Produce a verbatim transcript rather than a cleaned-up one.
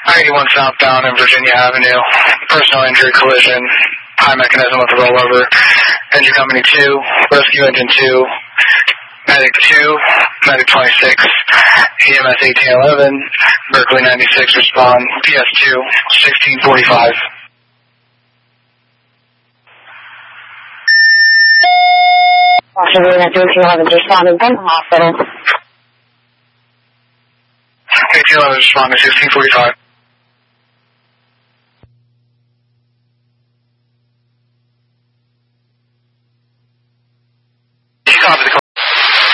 eighty-one southbound in Virginia Avenue. Personal injury collision. High mechanism with a rollover. Engine company two. Rescue engine two. Medic two. Medic twenty-six. E M S eighteen eleven. Berkeley ninety-six respond. P S two. sixteen forty-five. Washington at thirteen eleven responding from the hospital. eighteen eleven responding sixteen forty-five.